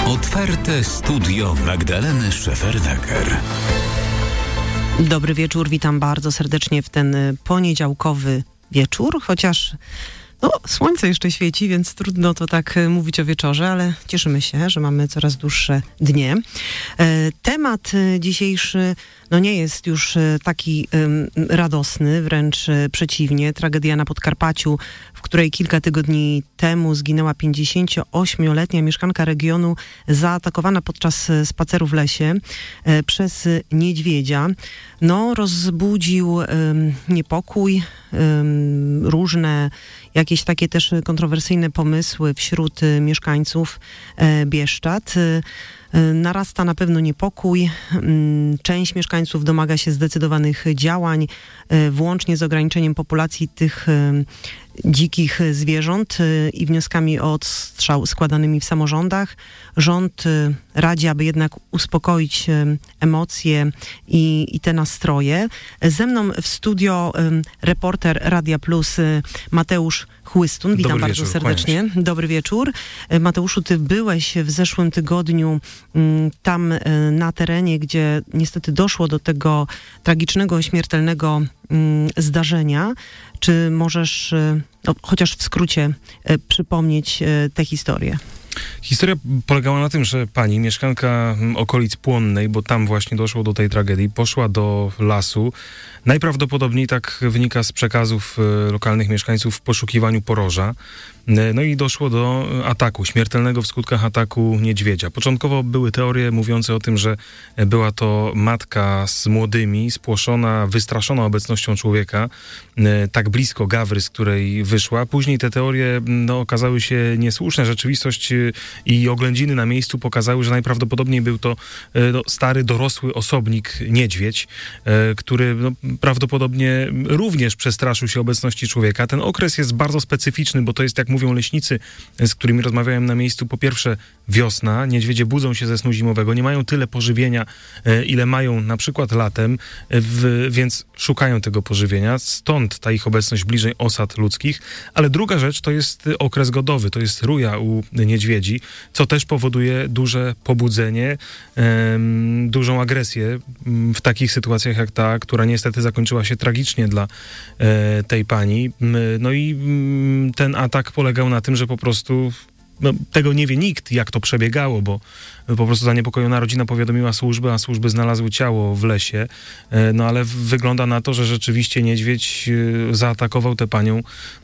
Otwarte studio Magdaleny Szefernaker. Dobry wieczór, witam bardzo serdecznie w ten poniedziałkowy wieczór, chociaż słońce jeszcze świeci, więc trudno to tak mówić o wieczorze, ale cieszymy się, że mamy coraz dłuższe dnie. Temat dzisiejszy nie jest już taki radosny, wręcz przeciwnie. Tragedia na Podkarpaciu, w której kilka tygodni temu zginęła 58-letnia mieszkanka regionu zaatakowana podczas spaceru w lesie przez niedźwiedzia. Rozbudził niepokój, różne jakieś takie też kontrowersyjne pomysły wśród mieszkańców Bieszczad. Narasta na pewno niepokój. Część mieszkańców domaga się zdecydowanych działań, włącznie z ograniczeniem populacji tych dzikich zwierząt i wnioskami o odstrzał składanymi w samorządach. Rząd radzi, aby jednak uspokoić emocje i te nastroje. Ze mną w studio reporter Radia Plus Mateusz Chłystun. Witam bardzo wieczór, serdecznie. Dobry wieczór. Mateuszu, ty byłeś w zeszłym tygodniu tam na terenie, gdzie niestety doszło do tego tragicznego, śmiertelnego zdarzenia. Czy możesz chociaż w skrócie przypomnieć tę historię? Historia polegała na tym, że pani, mieszkanka okolic Płonnej, bo tam właśnie doszło do tej tragedii, poszła do lasu. Najprawdopodobniej, tak wynika z przekazów lokalnych mieszkańców, w poszukiwaniu poroża. I doszło do ataku, śmiertelnego w skutkach ataku niedźwiedzia. Początkowo były teorie mówiące o tym, że była to matka z młodymi, spłoszona, wystraszona obecnością człowieka, tak blisko gawry, z której wyszła. Później te teorie okazały się niesłuszne. Rzeczywistość i oględziny na miejscu pokazały, że najprawdopodobniej był to stary, dorosły osobnik niedźwiedź, który prawdopodobnie również przestraszył się obecności człowieka. Ten okres jest bardzo specyficzny, bo to jest, jak mówią leśnicy, z którymi rozmawiałem na miejscu, po pierwsze wiosna, niedźwiedzie budzą się ze snu zimowego, nie mają tyle pożywienia, ile mają na przykład latem, więc szukają tego pożywienia, stąd ta ich obecność bliżej osad ludzkich, ale druga rzecz to jest okres godowy, to jest ruja u niedźwiedzi, co też powoduje duże pobudzenie, dużą agresję w takich sytuacjach jak ta, która niestety zakończyła się tragicznie dla tej pani. I ten atak polegał na tym, że po prostu tego nie wie nikt, jak to przebiegało, bo po prostu zaniepokojona rodzina powiadomiła służby, a służby znalazły ciało w lesie. Ale wygląda na to, że rzeczywiście niedźwiedź zaatakował tę panią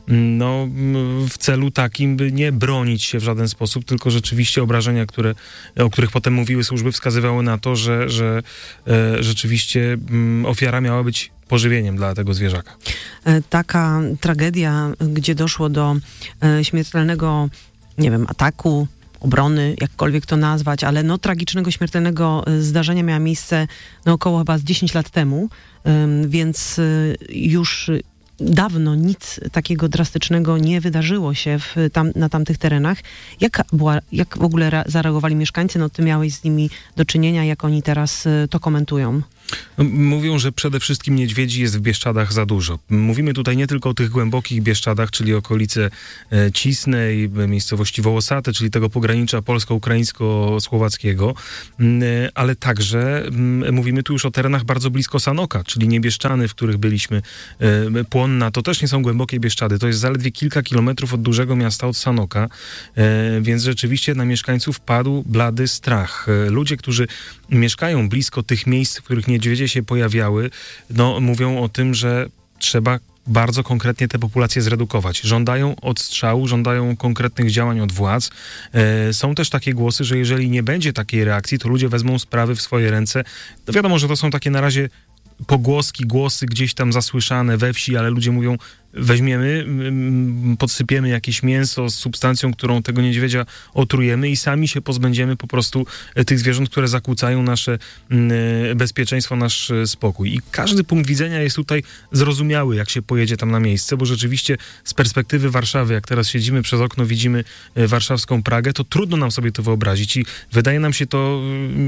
w celu takim, by nie bronić się w żaden sposób, tylko rzeczywiście obrażenia, o których potem mówiły służby, wskazywały na to, że rzeczywiście ofiara miała być pożywieniem dla tego zwierzaka. Taka tragedia, gdzie doszło do śmiertelnego, ataku, obrony, jakkolwiek to nazwać, ale tragicznego, śmiertelnego zdarzenia miała miejsce około chyba z 10 lat temu, więc już dawno nic takiego drastycznego nie wydarzyło się na tamtych terenach. Jak w ogóle zareagowali mieszkańcy? Ty miałeś z nimi do czynienia, jak oni teraz to komentują? Mówią, że przede wszystkim niedźwiedzi jest w Bieszczadach za dużo. Mówimy tutaj nie tylko o tych głębokich Bieszczadach, czyli okolice Cisnej, miejscowości Wołosate, czyli tego pogranicza polsko-ukraińsko-słowackiego, ale także mówimy tu już o terenach bardzo blisko Sanoka, czyli Niebieszczany, w których byliśmy, Płonna. To też nie są głębokie Bieszczady. To jest zaledwie kilka kilometrów od dużego miasta, od Sanoka, więc rzeczywiście na mieszkańców padł blady strach. Ludzie, którzy mieszkają blisko tych miejsc, w których niedźwiedzie się pojawiały, mówią o tym, że trzeba bardzo konkretnie te populacje zredukować. Żądają odstrzału, żądają konkretnych działań od władz. Są też takie głosy, że jeżeli nie będzie takiej reakcji, to ludzie wezmą sprawy w swoje ręce. Wiadomo, że to są takie na razie pogłoski, głosy gdzieś tam zasłyszane we wsi, ale ludzie mówią, weźmiemy, podsypiemy jakieś mięso z substancją, którą tego niedźwiedzia otrujemy i sami się pozbędziemy po prostu tych zwierząt, które zakłócają nasze bezpieczeństwo, nasz spokój. I każdy punkt widzenia jest tutaj zrozumiały, jak się pojedzie tam na miejsce, bo rzeczywiście z perspektywy Warszawy, jak teraz siedzimy przez okno, widzimy warszawską Pragę, to trudno nam sobie to wyobrazić i wydaje nam się to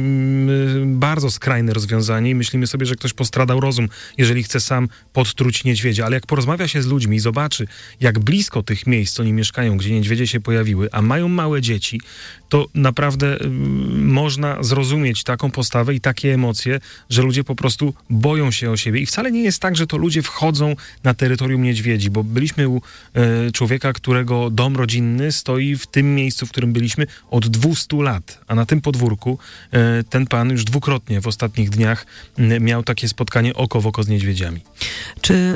bardzo skrajne rozwiązanie i myślimy sobie, że ktoś postradał rozum, jeżeli chce sam podtruć niedźwiedzia. Ale jak porozmawia się z ludźmi i zobaczy, jak blisko tych miejsc oni mieszkają, gdzie niedźwiedzie się pojawiły, a mają małe dzieci, to naprawdę można zrozumieć taką postawę i takie emocje, że ludzie po prostu boją się o siebie. I wcale nie jest tak, że to ludzie wchodzą na terytorium niedźwiedzi, bo byliśmy u człowieka, którego dom rodzinny stoi w tym miejscu, w którym byliśmy od 200 lat. A na tym podwórku ten pan już dwukrotnie w ostatnich dniach miał takie spotkanie oko w oko z niedźwiedziami. Czy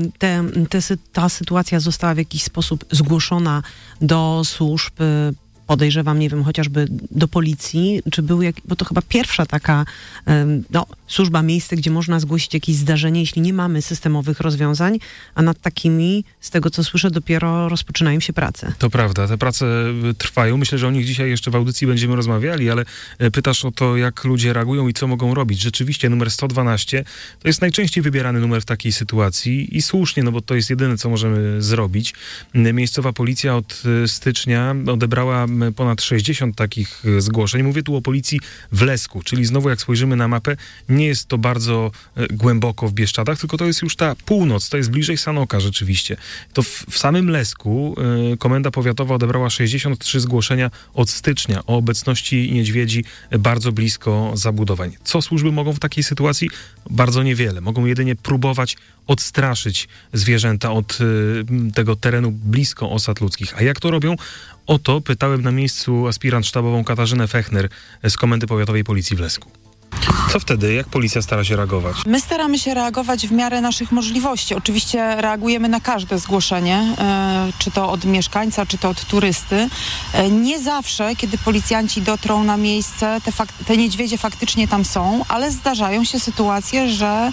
ta sytuacja została w jakiś sposób zgłoszona do służb, podejrzewam, nie wiem, chociażby do policji, czy były, bo to chyba pierwsza taka służba, miejsce, gdzie można zgłosić jakieś zdarzenie, jeśli nie mamy systemowych rozwiązań, a nad takimi, z tego co słyszę, dopiero rozpoczynają się prace. To prawda, te prace trwają. Myślę, że o nich dzisiaj jeszcze w audycji będziemy rozmawiali, ale pytasz o to, jak ludzie reagują i co mogą robić. Rzeczywiście numer 112 to jest najczęściej wybierany numer w takiej sytuacji i słusznie, no bo to jest jedyne, co możemy zrobić. Miejscowa policja od stycznia odebrała ponad 60 takich zgłoszeń. Mówię tu o policji w Lesku, czyli znowu jak spojrzymy na mapę, nie jest to bardzo głęboko w Bieszczadach, tylko to jest już ta północ, to jest bliżej Sanoka rzeczywiście. To w samym Lesku Komenda Powiatowa odebrała 63 zgłoszenia od stycznia o obecności niedźwiedzi bardzo blisko zabudowań. Co służby mogą w takiej sytuacji? Bardzo niewiele. Mogą jedynie próbować odstraszyć zwierzęta od tego terenu blisko osad ludzkich. A jak to robią? O to pytałem na miejscu aspirant sztabową Katarzynę Fechner z Komendy Powiatowej Policji w Lesku. Co wtedy? Jak policja stara się reagować? My staramy się reagować w miarę naszych możliwości. Oczywiście reagujemy na każde zgłoszenie, czy to od mieszkańca, czy to od turysty. Nie zawsze, kiedy policjanci dotrą na miejsce, te niedźwiedzie faktycznie tam są, ale zdarzają się sytuacje,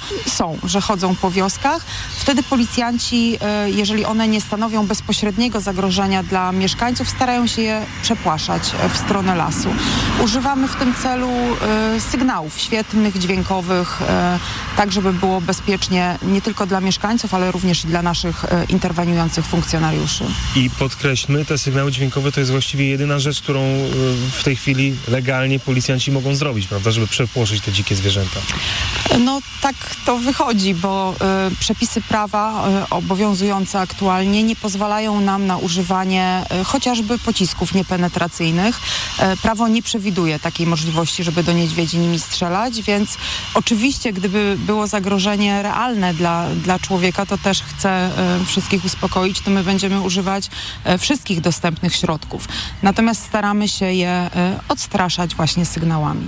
że chodzą po wioskach. Wtedy policjanci, jeżeli one nie stanowią bezpośredniego zagrożenia dla mieszkańców, starają się je przepłaszać w stronę lasu. Używamy w tym celu sygnałów świetnych, dźwiękowych, tak żeby było bezpiecznie nie tylko dla mieszkańców, ale również i dla naszych interweniujących funkcjonariuszy. I podkreślmy, te sygnały dźwiękowe to jest właściwie jedyna rzecz, którą w tej chwili legalnie policjanci mogą zrobić, prawda, żeby przepłoszyć te dzikie zwierzęta. No tak to wychodzi, bo przepisy prawa obowiązujące aktualnie nie pozwalają nam na używanie chociażby pocisków niepenetracyjnych. Prawo nie przewiduje takiej możliwości, żeby do niedźwiedzi nimi strzelać, więc oczywiście, gdyby było zagrożenie realne dla człowieka, to też chcę wszystkich uspokoić, to my będziemy używać wszystkich dostępnych środków. Natomiast staramy się je odstraszać właśnie sygnałami.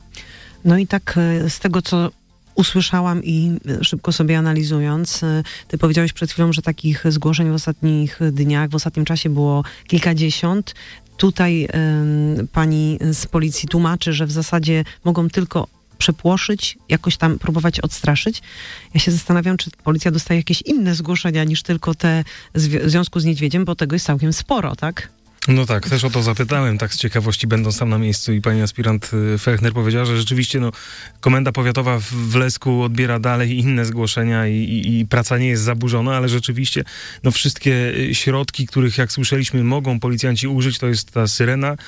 No i tak z tego, co usłyszałam i szybko sobie analizując, ty powiedziałeś przed chwilą, że takich zgłoszeń w ostatnich dniach, w ostatnim czasie było kilkadziesiąt. Tutaj pani z policji tłumaczy, że w zasadzie mogą tylko przepłoszyć, jakoś tam próbować odstraszyć. Ja się zastanawiam, czy policja dostaje jakieś inne zgłoszenia niż tylko te w związku z niedźwiedziem, bo tego jest całkiem sporo, tak? No tak, też o to zapytałem, tak z ciekawości będąc tam na miejscu i pani aspirant Fechner powiedziała, że rzeczywiście Komenda Powiatowa w Lesku odbiera dalej inne zgłoszenia i praca nie jest zaburzona, ale rzeczywiście wszystkie środki, których jak słyszeliśmy mogą policjanci użyć, to jest ta syrena,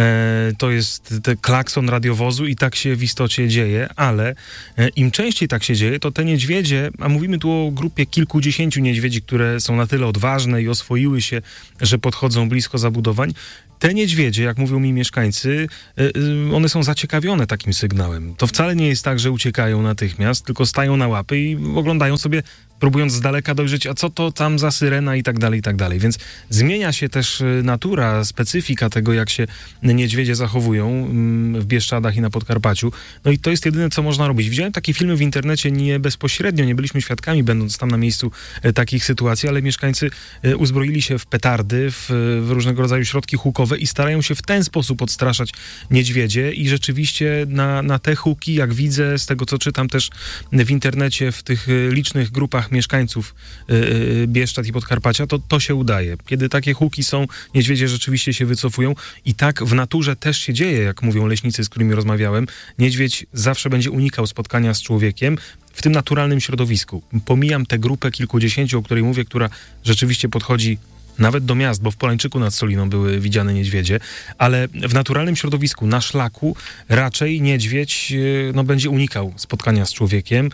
to jest ten klakson radiowozu i tak się w istocie dzieje, ale im częściej tak się dzieje, to te niedźwiedzie, a mówimy tu o grupie kilkudziesięciu niedźwiedzi, które są na tyle odważne i oswoiły się, że podchodzą blisko zabudowań, te niedźwiedzie, jak mówią mi mieszkańcy, one są zaciekawione takim sygnałem. To wcale nie jest tak, że uciekają natychmiast, tylko stają na łapy i oglądają sobie, próbując z daleka dojrzeć, a co to tam za syrena i tak dalej, i tak dalej. Więc zmienia się też natura, specyfika tego, jak się niedźwiedzie zachowują w Bieszczadach i na Podkarpaciu. No i to jest jedyne, co można robić. Widziałem takie filmy w internecie nie bezpośrednio, nie byliśmy świadkami, będąc tam na miejscu takich sytuacji, ale mieszkańcy uzbroili się w petardy, w różnego rodzaju środki hukowe i starają się w ten sposób odstraszać niedźwiedzie i rzeczywiście na te huki, jak widzę, z tego co czytam też w internecie, w tych licznych grupach mieszkańców Bieszczad i Podkarpacia, to się udaje. Kiedy takie huki są, niedźwiedzie rzeczywiście się wycofują i tak w naturze też się dzieje, jak mówią leśnicy, z którymi rozmawiałem. Niedźwiedź zawsze będzie unikał spotkania z człowiekiem w tym naturalnym środowisku. Pomijam tę grupę kilkudziesięciu, o której mówię, która rzeczywiście podchodzi nawet do miast, bo w Polańczyku nad Soliną były widziane niedźwiedzie, ale w naturalnym środowisku, na szlaku raczej niedźwiedź będzie unikał spotkania z człowiekiem.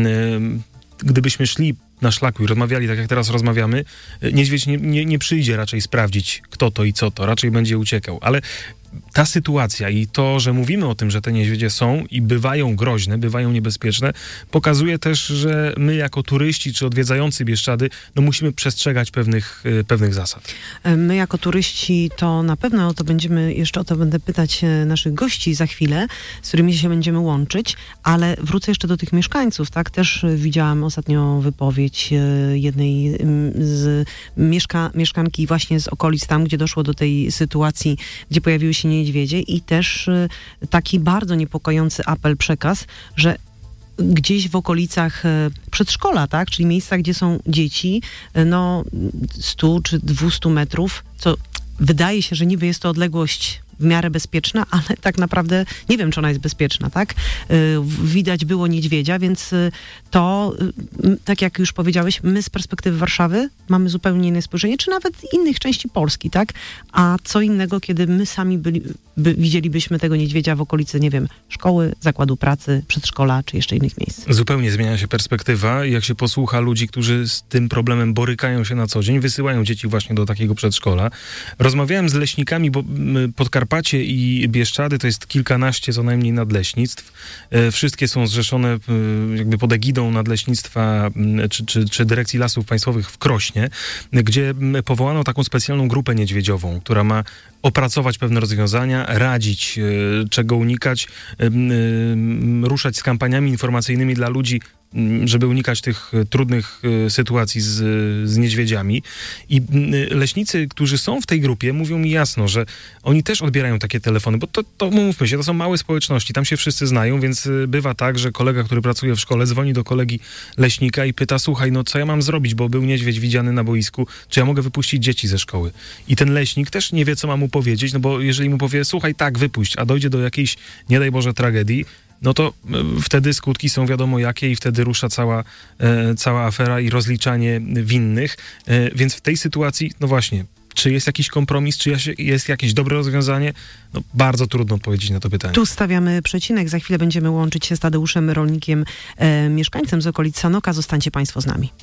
Gdybyśmy szli na szlaku i rozmawiali tak jak teraz rozmawiamy, niedźwiedź nie przyjdzie raczej sprawdzić, kto to i co to, raczej będzie uciekał. Ale ta sytuacja i to, że mówimy o tym, że te niedźwiedzie są i bywają groźne, bywają niebezpieczne, pokazuje też, że my jako turyści czy odwiedzający Bieszczady, no musimy przestrzegać pewnych zasad. My jako turyści to na pewno jeszcze o to będę pytać naszych gości za chwilę, z którymi się będziemy łączyć, ale wrócę jeszcze do tych mieszkańców, tak? Też widziałam ostatnio wypowiedź jednej z mieszkanki właśnie z okolic tam, gdzie doszło do tej sytuacji, gdzie pojawiły się niedźwiedzie i też taki bardzo niepokojący apel, przekaz, że gdzieś w okolicach przedszkola, tak, czyli miejsca, gdzie są dzieci, 100 czy 200 metrów, co wydaje się, że niby jest to odległość w miarę bezpieczna, ale tak naprawdę nie wiem, czy ona jest bezpieczna, tak? Widać było niedźwiedzia, więc to, tak jak już powiedziałeś, my z perspektywy Warszawy mamy zupełnie inne spojrzenie, czy nawet innych części Polski, tak? A co innego, kiedy my sami widzielibyśmy tego niedźwiedzia w okolicy, nie wiem, szkoły, zakładu pracy, przedszkola, czy jeszcze innych miejsc. Zupełnie zmienia się perspektywa. Jak się posłucha ludzi, którzy z tym problemem borykają się na co dzień, wysyłają dzieci właśnie do takiego przedszkola. Rozmawiałem z leśnikami, bo Podkarpacie i Bieszczady to jest kilkanaście co najmniej nadleśnictw. Wszystkie są zrzeszone jakby pod egidą nadleśnictwa czy Dyrekcji Lasów Państwowych w Krośnie, gdzie powołano taką specjalną grupę niedźwiedziową, która ma opracować pewne rozwiązania, radzić, czego unikać, ruszać z kampaniami informacyjnymi dla ludzi, żeby unikać tych trudnych sytuacji z niedźwiedziami. I leśnicy, którzy są w tej grupie, mówią mi jasno, że oni też odbierają takie telefony, bo to mówmy się, to są małe społeczności, tam się wszyscy znają, więc bywa tak, że kolega, który pracuje w szkole, dzwoni do kolegi leśnika i pyta, słuchaj, no co ja mam zrobić, bo był niedźwiedź widziany na boisku, czy ja mogę wypuścić dzieci ze szkoły? I ten leśnik też nie wie, co ma mu powiedzieć, no bo jeżeli mu powie, słuchaj, tak, wypuść, a dojdzie do jakiejś, nie daj Boże, tragedii, no to wtedy skutki są wiadomo jakie i wtedy rusza cała afera i rozliczanie winnych. Więc w tej sytuacji, no właśnie, czy jest jakiś kompromis, czy jest jakieś dobre rozwiązanie? No bardzo trudno odpowiedzieć na to pytanie. Tu stawiamy przecinek. Za chwilę będziemy łączyć się z Tadeuszem Rolnikiem, mieszkańcem z okolic Sanoka. Zostańcie Państwo z nami.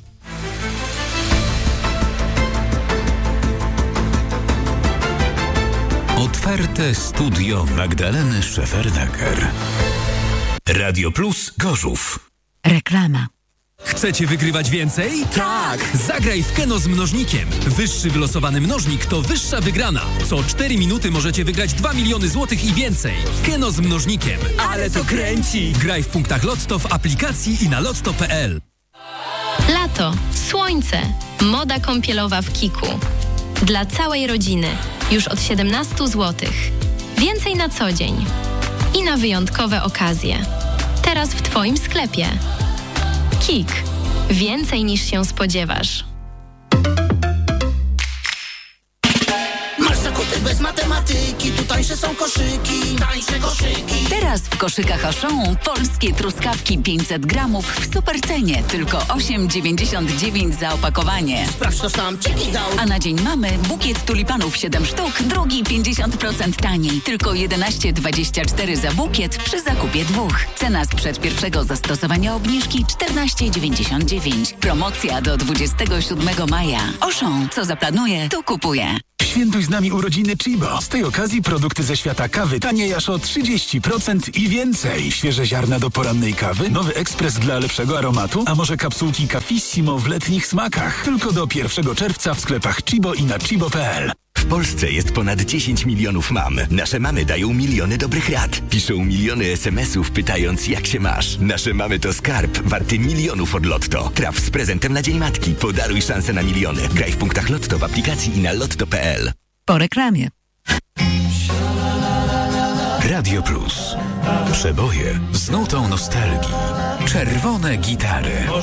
Otwarte studio Magdaleny Szefernaker. Radio Plus Gorzów. Reklama. Chcecie wygrywać więcej? Tak! Zagraj w Keno z mnożnikiem. Wyższy wylosowany mnożnik to wyższa wygrana. Co 4 minuty możecie wygrać 2 miliony złotych i więcej. Keno z mnożnikiem. Ale to kręci! Graj w punktach Lotto, w aplikacji i na lotto.pl. Lato, słońce, moda kąpielowa w Kiku. Dla całej rodziny. Już od 17 zł. Więcej na co dzień. I na wyjątkowe okazje. Teraz w Twoim sklepie. KIK. Więcej niż się spodziewasz. Masz zakupy bez matematyki, tu tańsze są koszyki, tańsze koszyki. Teraz w koszykach Auchan polskie truskawki 500 gramów w supercenie, tylko 8,99 za opakowanie. Sprawdź, to sam Ciki dał. A na dzień mamy bukiet tulipanów 7 sztuk, drugi 50% taniej, tylko 11,24 za bukiet przy zakupie 2. Cena sprzed pierwszego zastosowania obniżki 14,99. Promocja do 27 maja. Auchan, co zaplanuje, to kupuje. Świętuj z nami urodziny Chibo. Z tej okazji produkty ze świata kawy taniej aż o 30% i więcej. Świeże ziarna do porannej kawy, nowy ekspres dla lepszego aromatu, a może kapsułki Cafissimo w letnich smakach. Tylko do 1 czerwca w sklepach Chibo i na chibo.pl. W Polsce jest ponad 10 milionów mam. Nasze mamy dają miliony dobrych rad. Piszą miliony SMS-ów pytając, jak się masz. Nasze mamy to skarb warty milionów od Lotto. Traf z prezentem na Dzień Matki. Podaruj szansę na miliony. Graj w punktach Lotto w aplikacji i na lotto.pl. Po reklamie. Radio Plus. Przeboje z nutą nostalgii. Czerwone gitary.